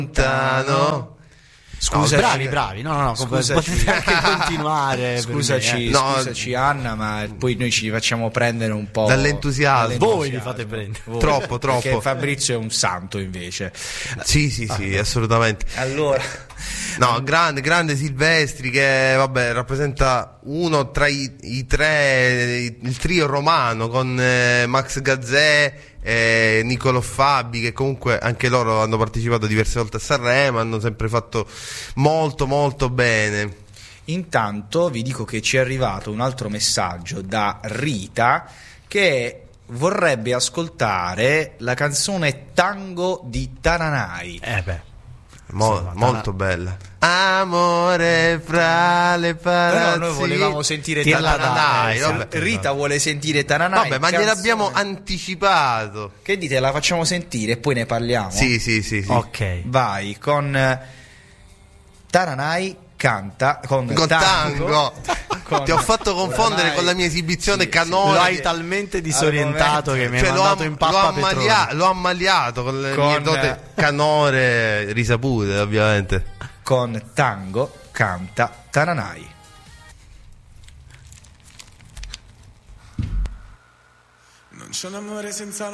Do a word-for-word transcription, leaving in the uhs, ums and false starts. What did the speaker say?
lontano. Scusa, no, bravi, bravi. No, no, no, scusaci. potete anche continuare. Scusaci, me, eh. no, scusaci Anna, ma poi noi ci facciamo prendere un po' dall'entusiasmo. Voi li fate prendere. Voi. Troppo, troppo. Perché Fabrizio è un santo invece. Sì, sì, sì, ah, assolutamente. Allora, no, grande, grande Silvestri che vabbè rappresenta uno tra i, i tre, il trio romano con eh, Max Gazzè e Nicolò Fabi, che comunque anche loro hanno partecipato diverse volte a Sanremo, hanno sempre fatto molto molto bene. Intanto vi dico che ci è arrivato un altro messaggio da Rita che vorrebbe ascoltare la canzone Tango di Tananai. Eh beh, Mo- insomma, molto bella. Amore fra le palazzi. No, noi volevamo sentire Tananai, Tananai. vabbè. Rita vuole sentire Tananai. Vabbè, ma canzone. gliel'abbiamo anticipato. Che dite, la facciamo sentire e poi ne parliamo? Sì, sì, sì, sì. ok. Vai con eh, Tananai canta con, Con tango, tango. con- Ti ho fatto confondere Oramai- con la mia esibizione sì, canone. Lo hai talmente disorientato che mi hai Cioè, l'ho, mandato am- in l'ho, pappa ammalia- Petrone. l'ho ammaliato con le Con- mie dote canore risapute, ovviamente. con Tango canta Tananai. Non c'è un amore senza